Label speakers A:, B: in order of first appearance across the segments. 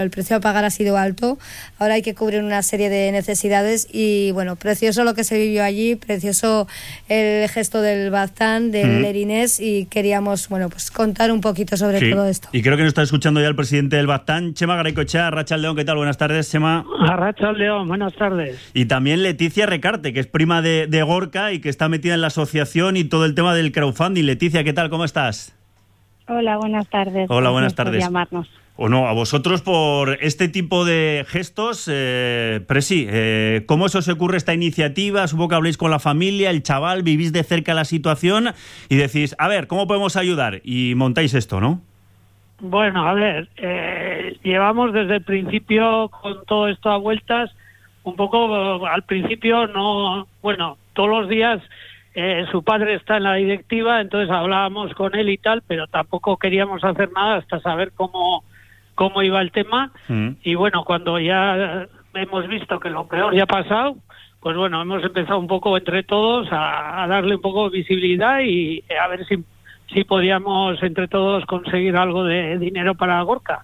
A: El precio a pagar ha sido alto, ahora hay que cubrir una serie de necesidades y bueno, precioso lo que se vivió allí, precioso el gesto del Baztán, del Lerinés, y queríamos pues contar un poquito sobre todo esto.
B: Y creo que nos está escuchando ya el presidente del Baztán, Txema Garaikoetxea. Arratsaldeon, ¿qué tal? Buenas tardes, Txema.
C: Arratsaldeon, buenas tardes.
B: Y también Leticia Recarte, que es prima de Gorka y que está metida en la asociación y todo el tema del crowdfunding. Leticia, ¿qué tal? ¿Cómo estás?
D: Hola, buenas tardes.
B: Hola, buenas tardes.
D: Por llamarnos.
B: O no, a vosotros por este tipo de gestos, Presi, ¿cómo se os ocurre esta iniciativa? Supongo que habléis con la familia, el chaval, vivís de cerca la situación y decís, a ver, ¿cómo podemos ayudar? Y montáis esto, ¿no?
C: Bueno, a ver, llevamos desde el principio con todo esto a vueltas, un poco al principio todos los días su padre está en la directiva, entonces hablábamos con él y tal, pero tampoco queríamos hacer nada hasta saber cómo iba el tema. Y bueno, cuando ya hemos visto que lo peor ya ha pasado, pues bueno, hemos empezado un poco entre todos a darle un poco de visibilidad y a ver si podíamos entre todos conseguir algo de dinero para Gorka.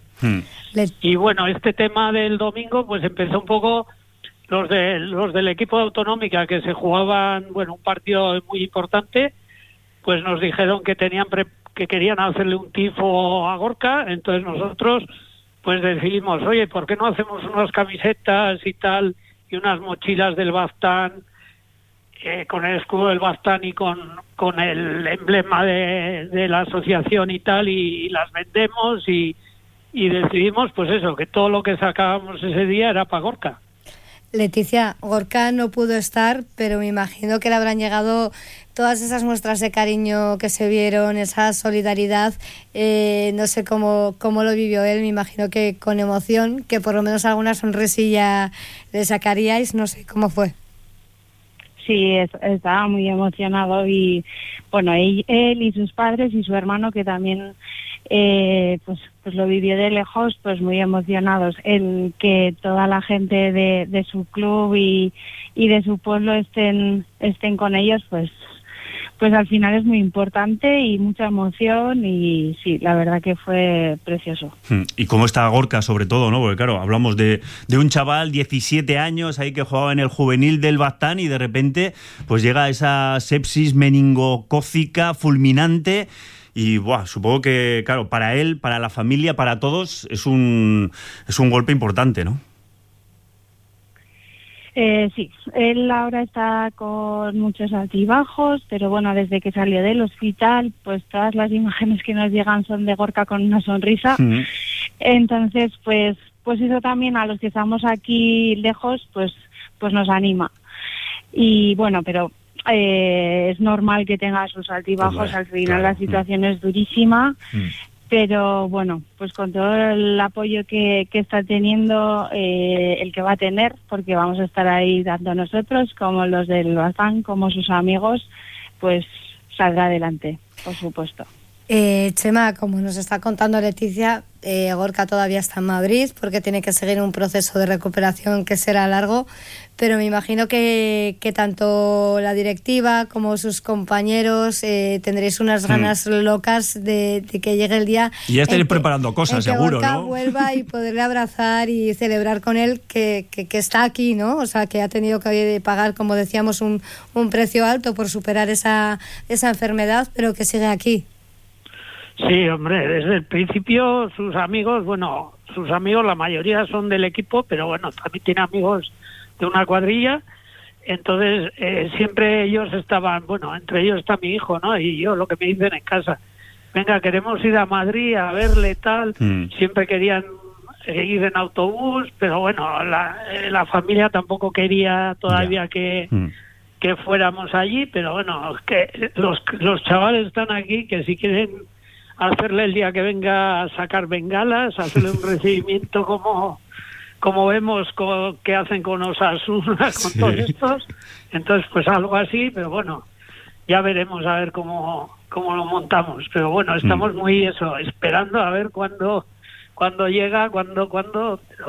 C: Y bueno, este tema del domingo pues empezó un poco los del equipo de Autonómica, que se jugaban un partido muy importante, pues nos dijeron que que querían hacerle un tifo a Gorka, entonces nosotros pues decidimos, oye, ¿por qué no hacemos unas camisetas y tal, y unas mochilas del Baztán, con el escudo del Baztán y con el emblema de la asociación y tal, y las vendemos y decidimos pues eso, que todo lo que sacábamos ese día era para Gorka.
A: Leticia, Gorka no pudo estar, pero me imagino que le habrán llegado todas esas muestras de cariño que se vieron, esa solidaridad. No sé cómo lo vivió él, me imagino que con emoción, que por lo menos alguna sonrisilla le sacaríais, no sé cómo fue.
D: Sí, estaba muy emocionado y bueno, él y sus padres y su hermano, que también pues lo vivió de lejos, pues muy emocionados. El que toda la gente de su club y de su pueblo estén con ellos, pues al final es muy importante y mucha emoción, y sí, la verdad que fue precioso.
B: Y cómo está Gorka, sobre todo, ¿no? Porque claro, hablamos de un chaval, 17 años, ahí que jugaba en el juvenil del Baztán y de repente pues llega esa sepsis meningocócica fulminante. Y supongo que, claro, para él, para la familia, para todos, es un golpe importante, ¿no?
D: Sí, él ahora está con muchos altibajos, pero bueno, desde que salió del hospital, pues todas las imágenes que nos llegan son de Gorka con una sonrisa. Entonces, pues eso también a los que estamos aquí lejos, pues nos anima. Y bueno, pero es normal que tenga sus altibajos, al final la situación es durísima, pero bueno, pues con todo el apoyo que está teniendo, el que va a tener, porque vamos a estar ahí tanto nosotros como los del Baztán, como sus amigos, pues saldrá adelante, por supuesto.
A: Txema, como nos está contando Leticia, Gorka todavía está en Madrid porque tiene que seguir un proceso de recuperación que será largo, pero me imagino que tanto la directiva como sus compañeros tendréis unas ganas locas de que llegue el día.
B: Y ya estaréis preparando cosas, seguro,
A: Gorka,
B: ¿no?
A: vuelva y poderle abrazar y celebrar con él que está aquí, ¿no? O sea, que ha tenido que pagar, como decíamos, un precio alto por superar esa enfermedad, pero que sigue aquí.
C: Sí, hombre, desde el principio sus amigos, la mayoría son del equipo, pero bueno, también tiene amigos de una cuadrilla, entonces siempre ellos estaban, entre ellos está mi hijo, ¿no? Y yo, lo que me dicen en casa, venga, queremos ir a Madrid a verle tal, siempre querían ir en autobús, pero bueno, la familia tampoco quería todavía que fuéramos allí, pero bueno, que los chavales están aquí, que si quieren hacerle el día que venga a sacar bengalas, hacerle un recibimiento como vemos que hacen con Osasuna, con todos estos, entonces pues algo así, pero bueno, ya veremos a ver cómo lo montamos, pero bueno, estamos muy esperando a ver cuándo llega, cuándo, pero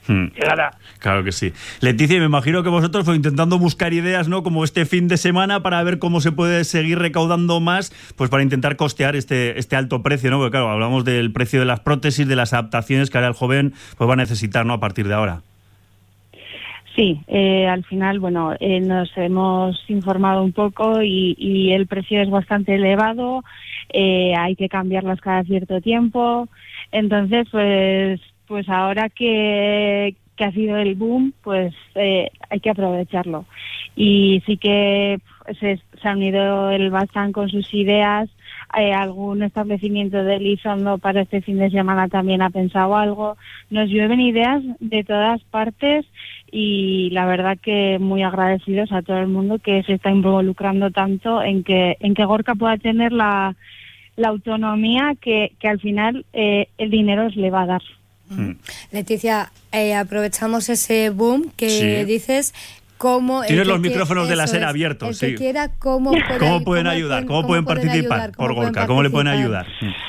C: llegará.
B: Claro que sí. Leticia, me imagino que vosotros fue intentando buscar ideas, ¿no? Como este fin de semana para ver cómo se puede seguir recaudando más, pues para intentar costear este alto precio, ¿no? Porque claro, hablamos del precio de las prótesis, de las adaptaciones que ahora el joven pues va a necesitar, ¿no? A partir de ahora.
D: Sí, al final, bueno, nos hemos informado un poco y el precio es bastante elevado, hay que cambiarlas cada cierto tiempo, entonces pues ahora que ha sido el boom, pues hay que aprovecharlo. Y sí que se ha unido el Baztán con sus ideas. Algún establecimiento de Elizondo para este fin de semana también ha pensado algo. Nos llueven ideas de todas partes y la verdad que muy agradecidos a todo el mundo que se está involucrando tanto en que Gorka pueda tener la autonomía que al final el dinero os le va a dar.
A: Leticia, aprovechamos ese boom que dices.
B: Tienes los micrófonos de la SER abiertos.
A: El que quiera, ¿cómo
B: pueden ayudar? ¿Cómo pueden participar por Gorka? ¿Cómo le pueden ayudar?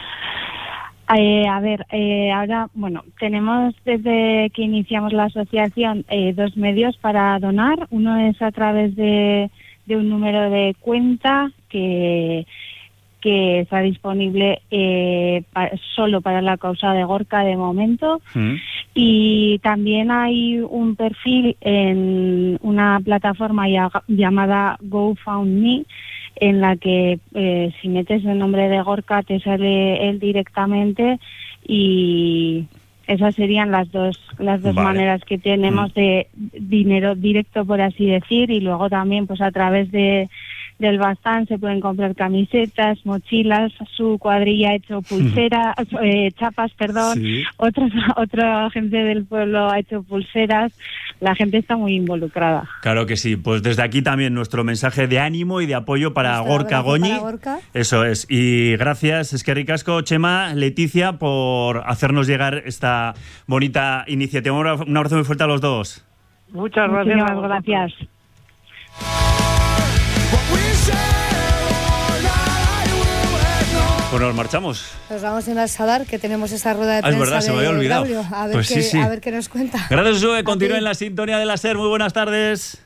D: Ahora, bueno, tenemos desde que iniciamos la asociación 2 medios para donar. Uno es a través de un número de cuenta que está disponible solo para la causa de Gorka de momento. Y también hay un perfil en una plataforma llamada GoFundMe, en la que si metes el nombre de Gorka te sale él directamente, y esas serían las dos maneras que tenemos de dinero directo, por así decir. Y luego también pues a través del Baztán se pueden comprar camisetas, mochilas, su cuadrilla ha hecho pulseras, chapas,
B: Sí.
D: Otra gente del pueblo ha hecho pulseras. La gente está muy involucrada.
B: Claro que sí. Pues desde aquí también nuestro mensaje de ánimo y de apoyo para Gorka Goñi. Eso es. Y gracias, eskerrik asko, Chema, Leticia, por hacernos llegar esta bonita iniciativa. Un abrazo muy fuerte a los dos.
C: Muchas gracias.
D: Muchísimas gracias.
B: Pues nos marchamos.
A: Nos vamos a Sadar, que tenemos esa rueda de prensa.
B: Es verdad, se me había olvidado.
A: Braulio. A ver,
B: pues
A: a ver qué nos cuenta.
B: Gracias, Sue. Continúen en la sintonía de la SER. Muy buenas tardes.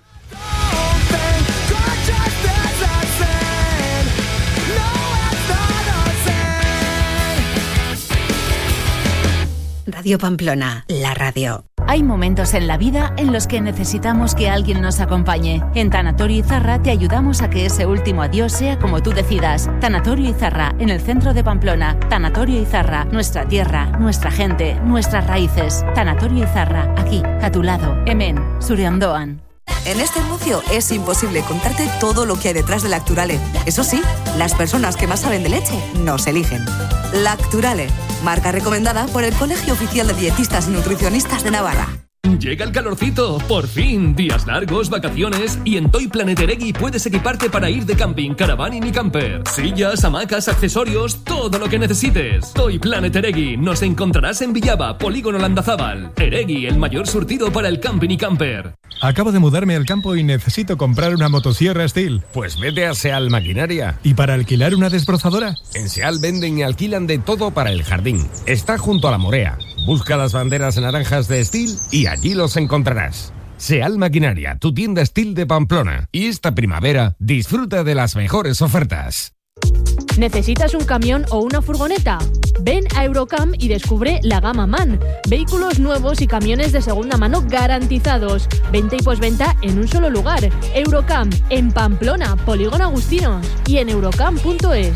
E: Radio Pamplona, la radio.
F: Hay momentos en la vida en los que necesitamos que alguien nos acompañe. En Tanatorio Izarra te ayudamos a que ese último adiós sea como tú decidas. Tanatorio Izarra, en el centro de Pamplona. Tanatorio Izarra, nuestra tierra, nuestra gente, nuestras raíces. Tanatorio Izarra, aquí, a tu lado. Hemen, zure ondoan.
E: En este anuncio es imposible contarte todo lo que hay detrás de Lacturale. Eso sí, las personas que más saben de leche nos eligen. Lacturale, marca recomendada por el Colegio Oficial de Dietistas y Nutricionistas de Navarra.
G: Llega el calorcito, por fin, días largos, vacaciones, y en Toy Planet Eregui puedes equiparte para ir de camping, caravaning y camper. Sillas, hamacas, accesorios, todo lo que necesites. Toy Planet Eregui, nos encontrarás en Villaba, Polígono Landazábal. Eregui, el mayor surtido para el camping y camper.
H: Acabo de mudarme al campo y necesito comprar una motosierra Stihl.
I: Pues vete a Seal Maquinaria.
H: ¿Y para alquilar una desbrozadora?
I: En Seal venden y alquilan de todo para el jardín. Está junto a la Morea. Busca las banderas naranjas de Stihl y allí los encontrarás. Seal Maquinaria, tu tienda Stihl de Pamplona. Y esta primavera, disfruta de las mejores ofertas.
J: ¿Necesitas un camión o una furgoneta? Ven a Eurocam y descubre la gama MAN. Vehículos nuevos y camiones de segunda mano garantizados. Venta y posventa en un solo lugar. Eurocam, en Pamplona, Polígono Agustinos, y en eurocam.es.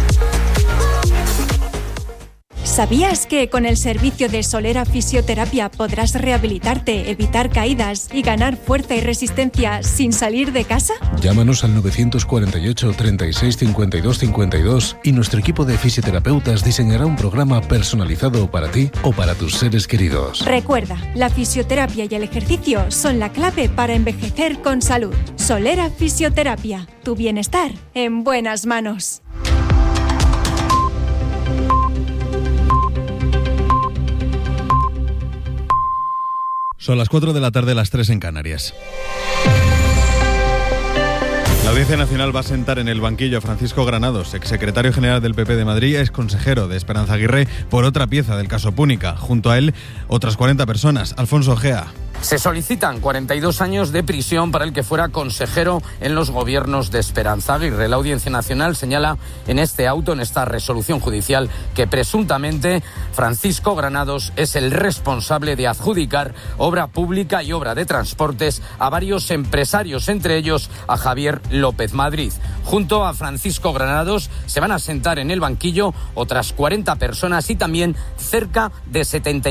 K: ¿Sabías que con el servicio de Solera Fisioterapia podrás rehabilitarte, evitar caídas y ganar fuerza y resistencia sin salir de casa?
L: Llámanos al 948 36 52 52 y nuestro equipo de fisioterapeutas diseñará un programa personalizado para ti o para tus seres queridos.
K: Recuerda, la fisioterapia y el ejercicio son la clave para envejecer con salud. Solera Fisioterapia, tu bienestar en buenas manos.
M: Son las 4 de la tarde, las 3 en Canarias. La Audiencia Nacional va a sentar en el banquillo a Francisco Granados, exsecretario general del PP de Madrid, exconsejero de Esperanza Aguirre, por otra pieza del caso Púnica. Junto a él, otras 40 personas. Alfonso Gea.
N: Se solicitan 42 años de prisión para el que fuera consejero en los gobiernos de Esperanza Aguirre. La Audiencia Nacional señala en este auto, en esta resolución judicial, que presuntamente Francisco Granados es el responsable de adjudicar obra pública y obra de transportes a varios empresarios, entre ellos a Javier López Madrid. Junto a Francisco Granados se van a sentar en el banquillo otras 40 personas y también cerca de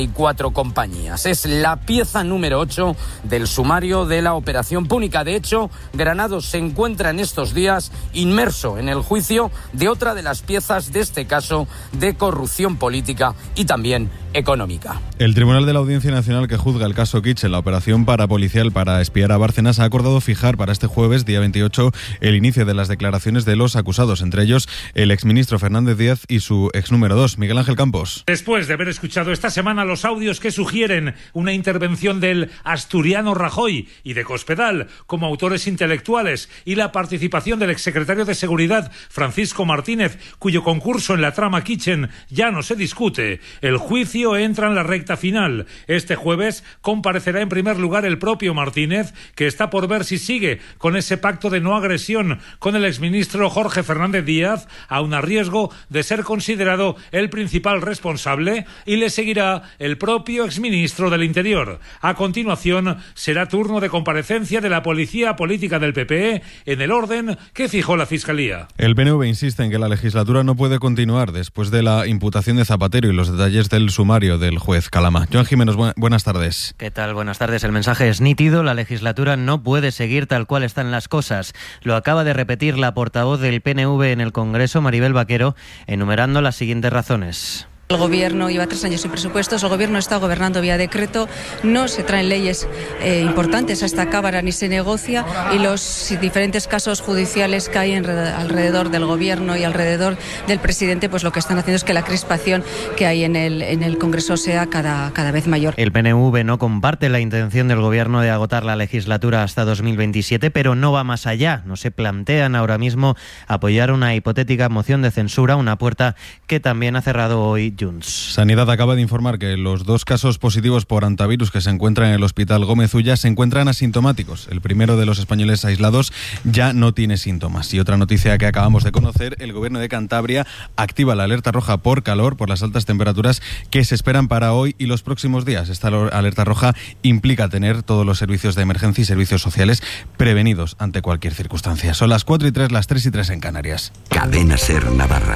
N: 74 compañías. Es la pieza número 8 del sumario de la operación Púnica. De hecho, Granados se encuentra en estos días inmerso en el juicio de otra de las piezas de este caso de corrupción política y también económica.
M: El Tribunal de la Audiencia Nacional que juzga el caso Kitchen, la operación parapolicial para espiar a Bárcenas, ha acordado fijar para este jueves, día 28, el inicio de las declaraciones de los acusados, entre ellos el exministro Fernández Díaz y su ex número 2, Miguel Ángel Campos.
O: Después de haber escuchado esta semana los audios que sugieren una intervención del asturiano Rajoy y de Cospedal como autores intelectuales y la participación del exsecretario de Seguridad Francisco Martínez, cuyo concurso en la trama Kitchen ya no se discute, el juicio entra en la recta final. Este jueves comparecerá en primer lugar el propio Martínez, que está por ver si sigue con ese pacto de no agresión con el exministro Jorge Fernández Díaz, aun a riesgo de ser considerado el principal responsable, y le seguirá el propio exministro del Interior. A continuación será turno de comparecencia de la policía política del PP en el orden que fijó la Fiscalía.
M: El PNV insiste en que la legislatura no puede continuar después de la imputación de Zapatero y los detalles del sumario del juez Calama. Joan Jiménez, buenas tardes.
P: ¿Qué tal? Buenas tardes. El mensaje es nítido. La legislatura no puede seguir tal cual están las cosas. Lo acaba de repetir la portavoz del PNV en el Congreso, Maribel Vaquero, enumerando las siguientes razones.
Q: El Gobierno lleva 3 años sin presupuestos, el Gobierno está gobernando vía decreto, no se traen leyes importantes a esta Cámara ni se negocia, y los diferentes casos judiciales que hay alrededor del Gobierno y alrededor del presidente, pues lo que están haciendo es que la crispación que hay en el Congreso sea cada vez mayor.
P: El PNV no comparte la intención del Gobierno de agotar la legislatura hasta 2027, pero no va más allá. No se plantean ahora mismo apoyar una hipotética moción de censura, una puerta que también ha cerrado hoy Junts.
M: Sanidad acaba de informar que los 2 casos positivos por hantavirus que se encuentran en el Hospital Gómez Ulla se encuentran asintomáticos. El primero de los españoles aislados ya no tiene síntomas. Y otra noticia que acabamos de conocer, el Gobierno de Cantabria activa la alerta roja por calor, por las altas temperaturas que se esperan para hoy y los próximos días. Esta alerta roja implica tener todos los servicios de emergencia y servicios sociales prevenidos ante cualquier circunstancia. Son las 4:03, las 3:03 en Canarias.
R: Cadena SER Navarra.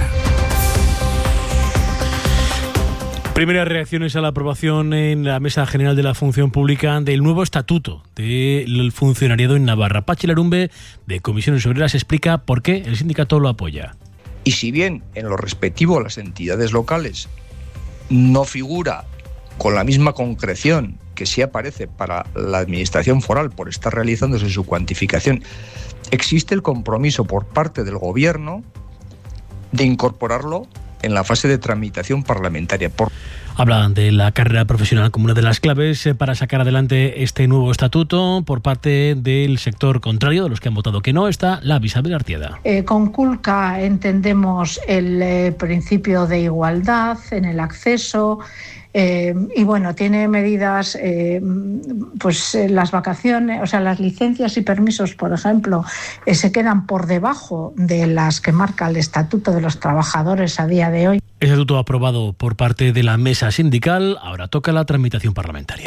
S: Primeras reacciones a la aprobación en la Mesa General de la Función Pública del nuevo estatuto del funcionariado en Navarra. Pachi Larumbe, de Comisiones Obreras, explica por qué el sindicato lo apoya.
T: Y si bien en lo respectivo a las entidades locales no figura con la misma concreción que sí aparece para la administración foral por estar realizándose su cuantificación, existe el compromiso por parte del Gobierno de incorporarlo en la fase de tramitación parlamentaria.
S: Hablan de la carrera profesional como una de las claves para sacar adelante este nuevo estatuto. Por parte del sector contrario, de los que han votado que no, está la Isabel Artieda.
U: Conculca, entendemos, el principio de igualdad en el acceso. Y bueno, tiene medidas, las vacaciones, o sea, las licencias y permisos, por ejemplo, se quedan por debajo de las que marca el Estatuto de los Trabajadores a día de hoy.
S: El estatuto aprobado por parte de la mesa sindical, ahora toca la tramitación parlamentaria.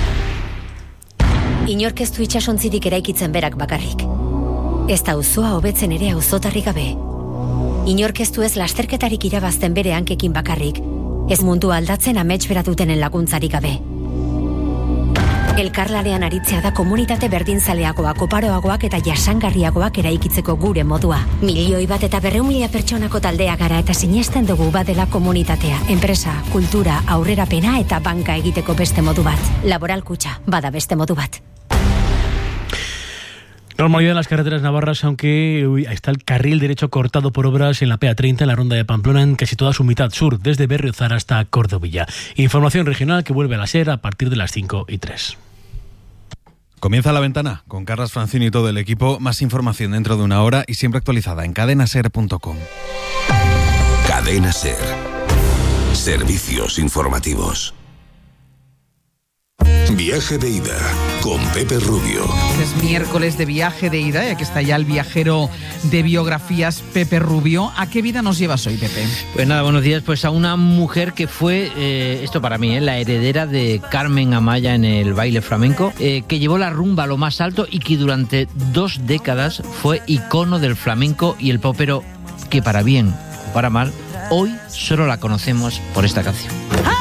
V: Inork ez du itsasontzirik eraikitzen berak bakarrik. Ez da auzoa hobetzen ere auzotarrik gabe. Inork ez du ez lasterketarik irabazten bere hankekin bakarrik. Ez mundu aldatzen amets bera dutenen laguntzarik gabe. Elkarlanean aritzea da komunitate berdinzaleagoak, oparoagoak eta jasangarriagoak eraikitzeko gure modua. 1.100.000 pertsonako taldea gara eta sinesten dugu badela komunitatea, enpresa, kultura, aurrerapena eta banka egiteko beste modu bat. Laboral Kutxa, bada beste modu bat.
S: Normalidad en las carreteras navarras, aunque está el carril derecho cortado por obras en la PA30, en la ronda de Pamplona, en casi toda su mitad sur, desde Berriozar hasta Cordovilla. Información regional que vuelve a la SER a partir de las 5:03.
M: Comienza La Ventana con Carlas Francini y todo el equipo. Más información dentro de una hora y siempre actualizada en cadenaser.com.
C: Cadena Ser. Servicios informativos. Viaje de ida con Pepe Rubio.
R: Es miércoles de viaje de ida y aquí está ya el viajero de biografías, Pepe Rubio. ¿A qué vida nos llevas hoy, Pepe?
W: Pues nada, buenos días. Pues a una mujer que fue, esto para mí, la heredera de Carmen Amaya en el baile flamenco, que llevó la rumba a lo más alto y que durante 2 décadas fue icono del flamenco y el pop, pero que para bien o para mal, hoy solo la conocemos por esta canción.